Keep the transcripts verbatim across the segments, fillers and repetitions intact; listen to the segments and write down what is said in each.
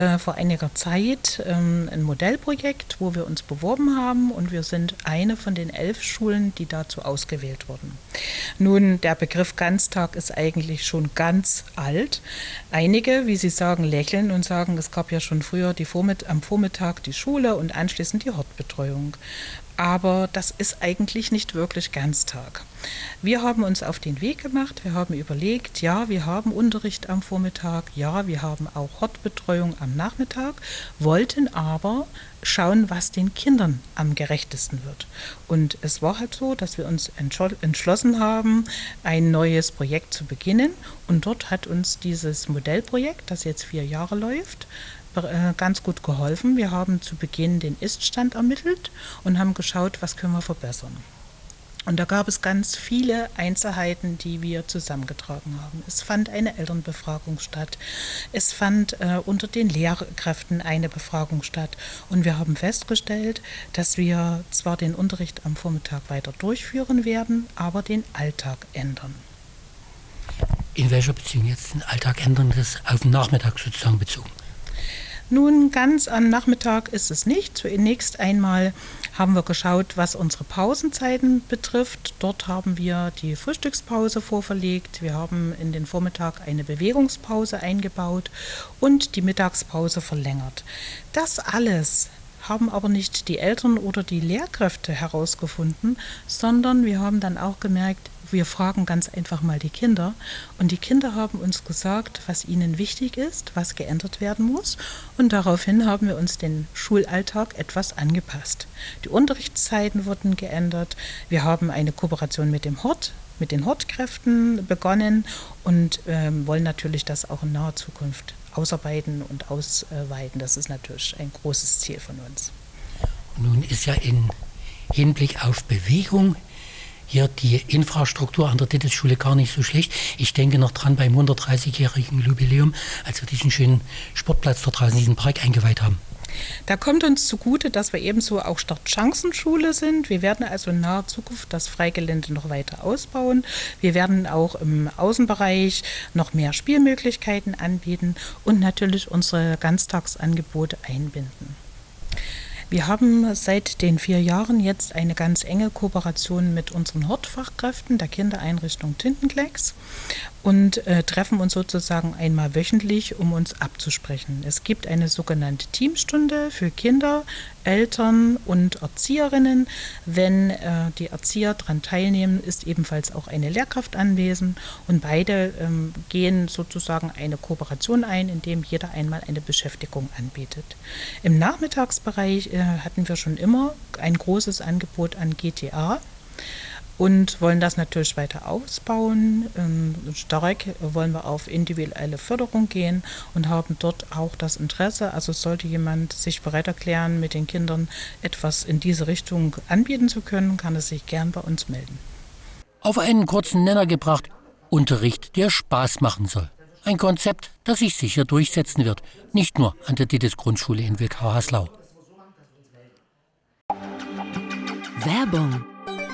Vor einiger Zeit ähm, ein Modellprojekt, wo wir uns beworben haben, und wir sind eine von den elf Schulen, die dazu ausgewählt wurden. Nun, der Begriff Ganztag ist eigentlich schon ganz alt. Einige, wie Sie sagen, lächeln und sagen, es gab ja schon früher die Vormitt- am Vormittag die Schule und anschließend die Hortbetreuung. Aber das ist eigentlich nicht wirklich Ganztag. Wir haben uns auf den Weg gemacht, wir haben überlegt, ja, wir haben Unterricht am Vormittag, ja, wir haben auch Hortbetreuung am Nachmittag, wollten aber schauen, was den Kindern am gerechtesten wird. Und es war halt so, dass wir uns entschlossen haben, ein neues Projekt zu beginnen. Und dort hat uns dieses Modellprojekt, das jetzt vier Jahre läuft, ganz gut geholfen. Wir haben zu Beginn den Ist-Stand ermittelt und haben geschaut, was können wir verbessern. Und da gab es ganz viele Einzelheiten, die wir zusammengetragen haben. Es fand eine Elternbefragung statt. Es fand äh, unter den Lehrkräften eine Befragung statt. Und wir haben festgestellt, dass wir zwar den Unterricht am Vormittag weiter durchführen werden, aber den Alltag ändern. In welcher Beziehung jetzt den Alltag ändern, das auf den Nachmittag sozusagen bezogen? Nun, ganz am Nachmittag ist es nicht. Zunächst einmal haben wir geschaut, was unsere Pausenzeiten betrifft. Dort haben wir die Frühstückspause vorverlegt. Wir haben in den Vormittag eine Bewegungspause eingebaut und die Mittagspause verlängert. Das alles haben aber nicht die Eltern oder die Lehrkräfte herausgefunden, sondern wir haben dann auch gemerkt, wir fragen ganz einfach mal die Kinder, und die Kinder haben uns gesagt, was ihnen wichtig ist, was geändert werden muss, und daraufhin haben wir uns den Schulalltag etwas angepasst. Die Unterrichtszeiten wurden geändert, wir haben eine Kooperation mit dem Hort, mit den Hortkräften begonnen und ähm, wollen natürlich das auch in naher Zukunft ausarbeiten und ausweiten. Das ist natürlich ein großes Ziel von uns. Nun ist ja in Hinblick auf Bewegung hier die Infrastruktur an der Dittes-Schule gar nicht so schlecht. Ich denke noch dran beim hundertdreißigjährigen Jubiläum, als wir diesen schönen Sportplatz dort draußen, diesen Park eingeweiht haben. Da kommt uns zugute, dass wir ebenso auch Startchancenschule sind. Wir werden also in naher Zukunft das Freigelände noch weiter ausbauen. Wir werden auch im Außenbereich noch mehr Spielmöglichkeiten anbieten und natürlich unsere Ganztagsangebote einbinden. Wir haben seit den vier Jahren jetzt eine ganz enge Kooperation mit unseren Hortfachkräften der Kindereinrichtung Tintenklecks und äh, treffen uns sozusagen einmal wöchentlich, um uns abzusprechen. Es gibt eine sogenannte Teamstunde für Kinder, Eltern und Erzieherinnen. Wenn äh, die Erzieher daran teilnehmen, ist ebenfalls auch eine Lehrkraft anwesend, und beide ähm, gehen sozusagen eine Kooperation ein, indem jeder einmal eine Beschäftigung anbietet. Im Nachmittagsbereich äh, hatten wir schon immer ein großes Angebot an G T A und wollen das natürlich weiter ausbauen. Ähm, stark wollen wir auf individuelle Förderung gehen und haben dort auch das Interesse. Also sollte jemand sich bereit erklären, mit den Kindern etwas in diese Richtung anbieten zu können, kann er sich gern bei uns melden. Auf einen kurzen Nenner gebracht: Unterricht, der Spaß machen soll. Ein Konzept, das sich sicher durchsetzen wird. Nicht nur an der Dittes-Grundschule in Wilkau-Haslau. Werbung.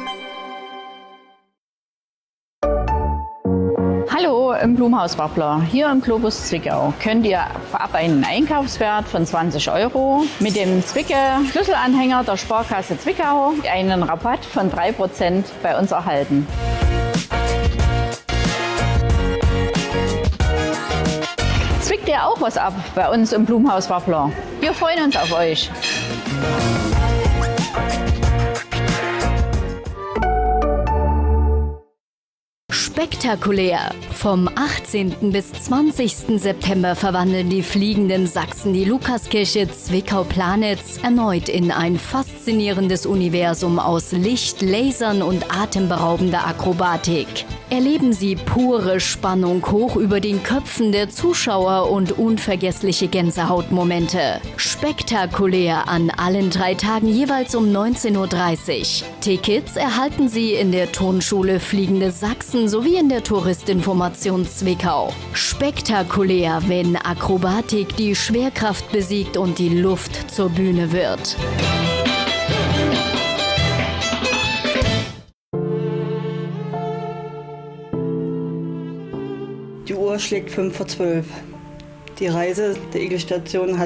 Hallo im Blumhaus Wappler. Hier im Globus Zwickau könnt ihr ab einen Einkaufswert von zwanzig Euro mit dem Zwicke-Schlüsselanhänger der Sparkasse Zwickau einen Rabatt von drei Prozent bei uns erhalten. Zwickt ihr auch was ab bei uns im Blumhaus Wappler? Wir freuen uns auf euch. Spektakulär! Vom achtzehnten bis zwanzigsten September verwandeln die fliegenden Sachsen die Lukaskirche Zwickau-Planitz erneut in ein faszinierendes Universum aus Licht, Lasern und atemberaubender Akrobatik. Erleben Sie pure Spannung hoch über den Köpfen der Zuschauer und unvergessliche Gänsehautmomente. Spektakulär an allen drei Tagen jeweils um neunzehn Uhr dreißig. Tickets erhalten Sie in der Turnschule Fliegende Sachsen sowie in der Touristinformation Zwickau. Spektakulär, wenn Akrobatik die Schwerkraft besiegt und die Luft zur Bühne wird. Die Uhr schlägt fünf vor zwölf. Die Reise der Igelstation hat